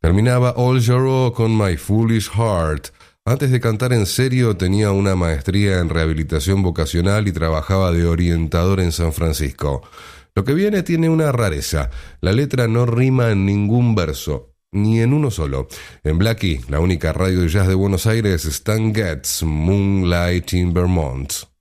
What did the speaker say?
Terminaba All Your con My Foolish Heart. Antes de cantar en serio tenía una maestría en rehabilitación vocacional y trabajaba de orientador en San Francisco. Lo que viene tiene una rareza. La letra no rima en ningún verso, ni en uno solo. En Blackie, la única radio de jazz de Buenos Aires, Stan Getz, Moonlight in Vermont.